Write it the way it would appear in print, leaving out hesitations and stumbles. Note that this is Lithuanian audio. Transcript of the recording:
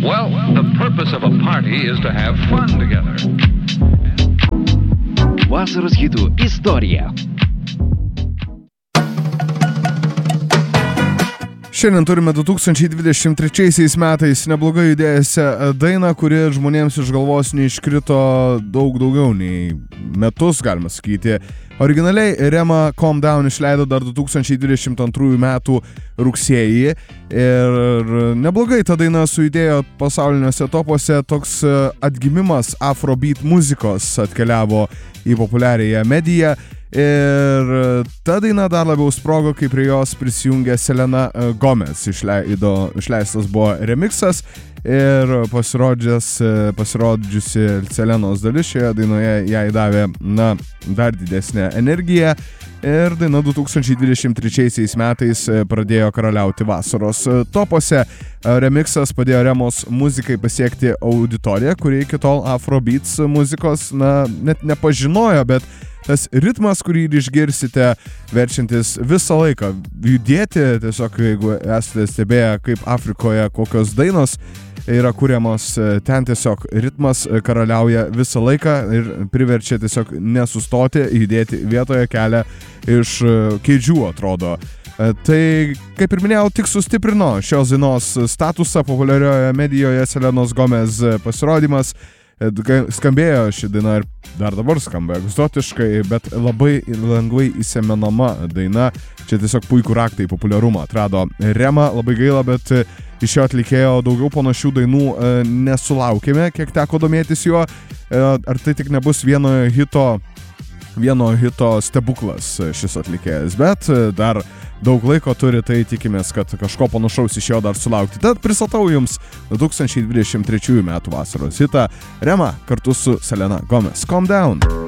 Well, the purpose of a party is to have fun together. Vasaros hitų istorija. Šiandien turime 2023 metais neblogą judėjusią dainą, kuri žmonėms iš galvos neiškrito daug daugiau nei metus, galima sakyti. Originaliai Rema Calm Down išleido dar 2022 metų rugsėjį ir neblogai ta daina sujudėjo pasauliniuose topuose. Toks atgimimas afrobeat muzikos atkeliavo į populiariąją mediją ir ta daina dar labiau sprogo, kai prie jos prisijungė Selena Gomez. Išleistas buvo remixas ir pasirodžiusi Selenos dalis šioje dainoje jai davė dar didesnę energiją ir daina 2023 metais pradėjo karaliauti vasaros topuose. Remixas padėjo Remos muzikai pasiekti auditoriją, kuri iki tol afrobeats muzikos net nepažinojo, bet tas ritmas, kurį išgirsite, verčiantis visą laiką judėti, tiesiog jeigu esate stebėję, kaip Afrikoje kokios dainos yra kuriamos, ten tiesiog ritmas karaliauja visą laiką ir priverčia tiesiog nesustoti, judėti vietoje, kelia iš kėdžių, atrodo. Tai, kaip ir minėjau, tik sustiprino šios dainos statusą populiarioje medijoje. Selenos Gomez pasirodymas skambėjo ši daina ir dar dabar skamba egzotiškai, bet labai lengvai įsimenama daina. Čia tiesiog puikų raktą į populiarumą atrado Rema. Labai gaila, bet iš šio atlikėjo daugiau panašių dainų nesulaukėme, kiek teko domėtis juo. Ar tai tik nebus vieno hito stebuklas šis atlikėjas, bet dar daug laiko turi, tai tikimės, kad kažko panašaus iš jo dar sulaukti. Tad pristatau jums 2023 metų vasaros hitą Rema kartu su Selena Gomez. Calm Down.